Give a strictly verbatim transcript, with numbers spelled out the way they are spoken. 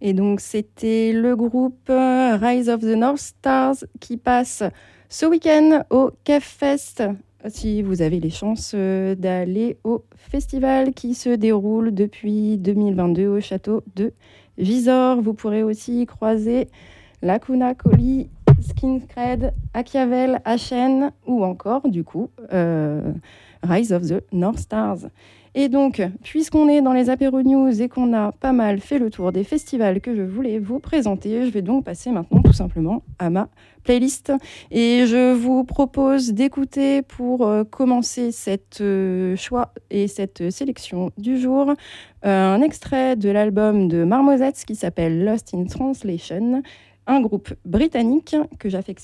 Et donc, c'était le groupe euh, Rise of the North Stars qui passe ce week-end au CAFest. Si vous avez les chances euh, d'aller au festival qui se déroule depuis deux mille vingt-deux au château de Gisors. Vous pourrez aussi croiser Lacuna Coeli, Skincred, Achiavel, H N ou encore, du coup, euh, Rise of the North Stars. Et donc, puisqu'on est dans les apéro news et qu'on a pas mal fait le tour des festivals que je voulais vous présenter, je vais donc passer maintenant tout simplement à ma playlist. Et je vous propose d'écouter pour euh, commencer cette euh, choix et cette sélection du jour euh, un extrait de l'album de Marmozets qui s'appelle Lost in Translation, un groupe britannique que j'affectionne